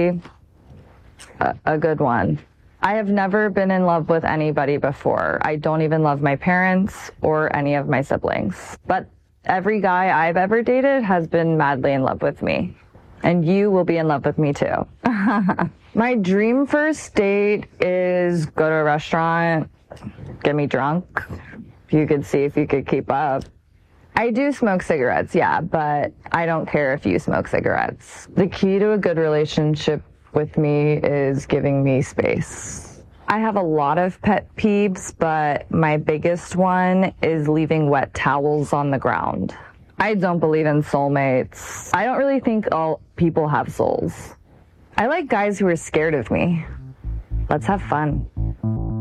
be a good one. I have never been in love with anybody before. I don't even love my parents or any of my siblings. But every guy I've ever dated has been madly in love with me. And you will be in love with me too. My dream first date is go to a restaurant, get me drunk. You could see if you could keep up. I do smoke cigarettes, yeah, but I don't care if you smoke cigarettes. The key to a good relationship with me is giving me space. I have a lot of pet peeves, but my biggest one is leaving wet towels on the ground. I don't believe in soulmates. I don't really think all people have souls. I like guys who are scared of me. Let's have fun.